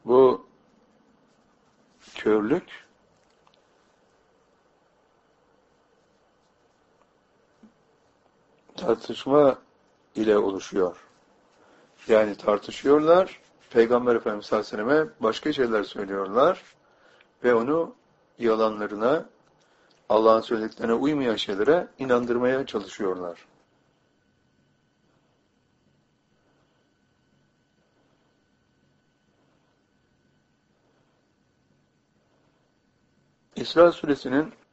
Bu körlük tartışma ile oluşuyor. Yani tartışıyorlar, Peygamber Efendimiz sallallahu aleyhi ve selleme başka şeyler söylüyorlar ve onu yalanlarına, Allah'ın söylediklerine uymayan şeylere inandırmaya çalışıyorlar. İsra suresinin